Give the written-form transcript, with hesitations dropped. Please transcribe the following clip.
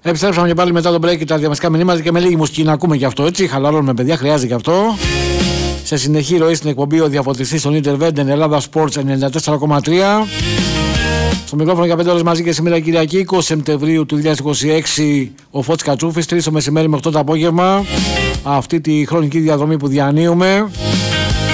Επιστρέψαμε και πάλι μετά το break τα διαμεσικά μηνύματα και με λίγη μουσική να ακούμε γι' αυτό, έτσι. Χαλαρώνουμε, παιδιά, χρειάζεται γι' αυτό. Σε συνεχή ροή στην εκπομπή ο διαφωτιστής των Intervenden Ελλάδα Sports 94,3. Στο μικρόφωνο για 5 ώρες μαζί και σήμερα Κυριακή 20 Σεπτεμβρίου του 2026 ο Φώτης Κατσούφης, 3 το μεσημέρι με 8 το απόγευμα. Αυτή τη χρονική διαδρομή που διανύουμε.